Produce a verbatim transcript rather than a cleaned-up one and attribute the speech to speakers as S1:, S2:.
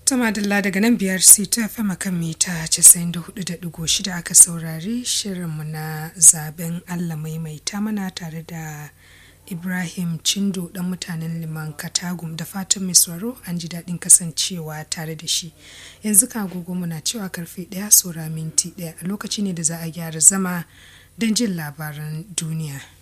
S1: Tamadalla daga nan biyar C ta F M kan mita casa'in da hudu da digo shida aka saurari shirinmu na zaben Allah maimaita mana tare da Ibrahim Chindo dan mutanen Liman Katagum da fatan mai sauraro an ji daɗin kasancewa tare da shi. Yanzu ka agogo muna cewa karfe ɗaya saura minti ɗaya a lokaci ne da za a gyara zama don jin labaran duniya.